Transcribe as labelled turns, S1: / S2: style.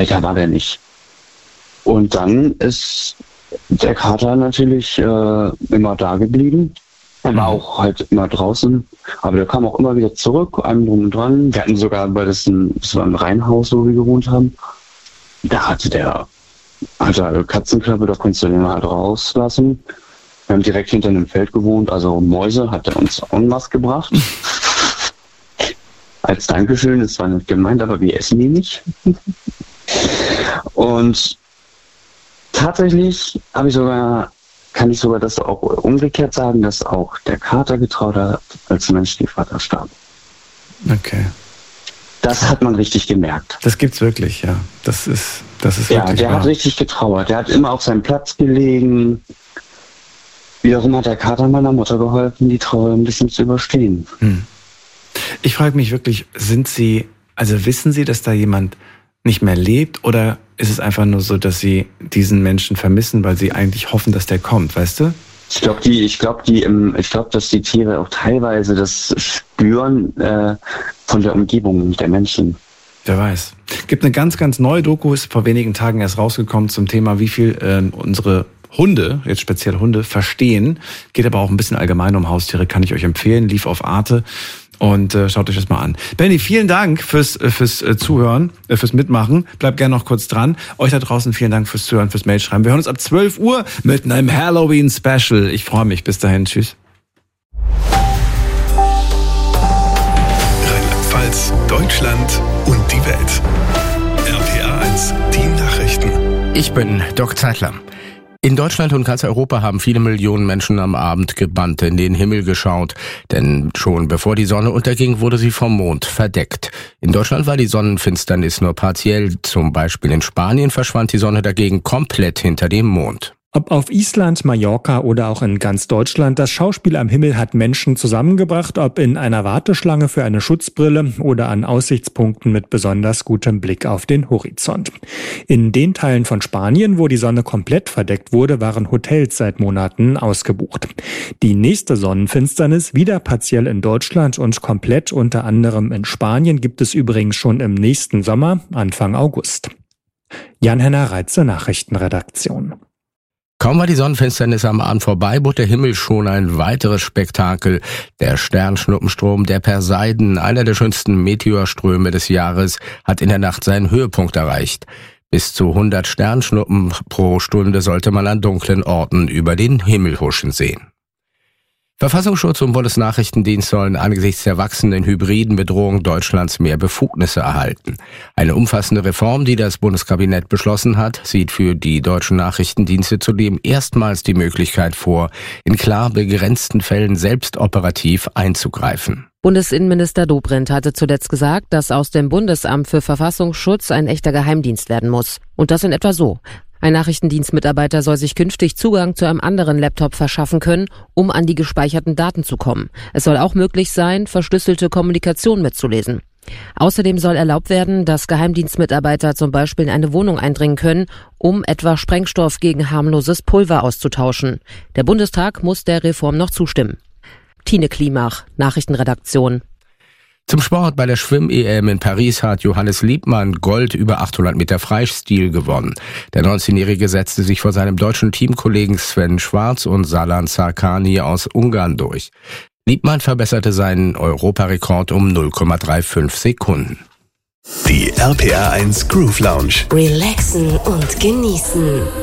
S1: Da war der nicht. Und dann ist der Kater natürlich immer da geblieben. Er war auch halt immer draußen, aber der kam auch immer wieder zurück, einem drum und dran. Wir hatten sogar, weil das war ein Reihenhaus, wo wir gewohnt haben, da hatte er Katzenklappe, da konntest du den halt rauslassen. Wir haben direkt hinter einem Feld gewohnt, also Mäuse hat er uns en masse gebracht. Als Dankeschön, das war nicht gemeint, aber wir essen die nicht. Und tatsächlich kann ich sogar das auch umgekehrt sagen, dass auch der Kater getraut hat, als mein Stiefvater starb.
S2: Okay.
S1: Das hat man richtig gemerkt.
S2: Das gibt's wirklich, ja. Das ist
S1: ja,
S2: wirklich
S1: der
S2: wahr.
S1: hat richtig getrauert. Der hat immer auf seinem Platz gelegen. Wiederum hat der Kater meiner Mutter geholfen, die Trauer ein bisschen zu überstehen.
S2: Ich frage mich wirklich, wissen Sie, dass da jemand nicht mehr lebt, oder ist es einfach nur so, dass Sie diesen Menschen vermissen, weil Sie eigentlich hoffen, dass der kommt, weißt du?
S1: Ich glaube, dass die Tiere auch teilweise das spüren von der Umgebung der Menschen.
S2: Wer weiß. Gibt eine ganz, ganz neue Doku, ist vor wenigen Tagen erst rausgekommen zum Thema, wie viel unsere Hunde, jetzt speziell Hunde, verstehen. Geht aber auch ein bisschen allgemein um Haustiere, kann ich euch empfehlen. Lief auf Arte. Und schaut euch das mal an. Benny, vielen Dank fürs Zuhören, fürs Mitmachen. Bleibt gerne noch kurz dran. Euch da draußen vielen Dank fürs Zuhören, fürs Mailschreiben. Wir hören uns ab 12 Uhr mit einem Halloween-Special. Ich freue mich. Bis dahin. Tschüss.
S3: Rheinland-Pfalz, Deutschland und die Welt. RPA 1, die Nachrichten.
S4: Ich bin Doc Zeitler. In Deutschland und ganz Europa haben viele Millionen Menschen am Abend gebannt in den Himmel geschaut. Denn schon bevor die Sonne unterging, wurde sie vom Mond verdeckt. In Deutschland war die Sonnenfinsternis nur partiell. Zum Beispiel in Spanien verschwand die Sonne dagegen komplett hinter dem Mond.
S5: Ob auf Island, Mallorca oder auch in ganz Deutschland, das Schauspiel am Himmel hat Menschen zusammengebracht, ob in einer Warteschlange für eine Schutzbrille oder an Aussichtspunkten mit besonders gutem Blick auf den Horizont. In den Teilen von Spanien, wo die Sonne komplett verdeckt wurde, waren Hotels seit Monaten ausgebucht. Die nächste Sonnenfinsternis, wieder partiell in Deutschland und komplett unter anderem in Spanien, gibt es übrigens schon im nächsten Sommer, Anfang August. Jan-Henner Reitze, Nachrichtenredaktion.
S4: Kaum war die Sonnenfinsternis am Abend vorbei, bot der Himmel schon ein weiteres Spektakel. Der Sternschnuppenstrom der Perseiden, einer der schönsten Meteorströme des Jahres, hat in der Nacht seinen Höhepunkt erreicht. Bis zu 100 Sternschnuppen pro Stunde sollte man an dunklen Orten über den Himmel huschen sehen. Verfassungsschutz und Bundesnachrichtendienst sollen angesichts der wachsenden hybriden Bedrohung Deutschlands mehr Befugnisse erhalten. Eine umfassende Reform, die das Bundeskabinett beschlossen hat, sieht für die deutschen Nachrichtendienste zudem erstmals die Möglichkeit vor, in klar begrenzten Fällen selbst operativ einzugreifen.
S6: Bundesinnenminister Dobrindt hatte zuletzt gesagt, dass aus dem Bundesamt für Verfassungsschutz ein echter Geheimdienst werden muss. Und das in etwa so: Ein Nachrichtendienstmitarbeiter soll sich künftig Zugang zu einem anderen Laptop verschaffen können, um an die gespeicherten Daten zu kommen. Es soll auch möglich sein, verschlüsselte Kommunikation mitzulesen. Außerdem soll erlaubt werden, dass Geheimdienstmitarbeiter zum Beispiel in eine Wohnung eindringen können, um etwa Sprengstoff gegen harmloses Pulver auszutauschen. Der Bundestag muss der Reform noch zustimmen. Tine Klimach, Nachrichtenredaktion.
S4: Zum Sport: Bei der Schwimm-EM in Paris hat Johannes Liebmann Gold über 800 Meter Freistil gewonnen. Der 19-Jährige setzte sich vor seinem deutschen Teamkollegen Sven Schwarz und Salan Sarkani aus Ungarn durch. Liebmann verbesserte seinen Europarekord um 0,35 Sekunden.
S3: Die RPA 1 Groove Lounge.
S7: Relaxen und genießen.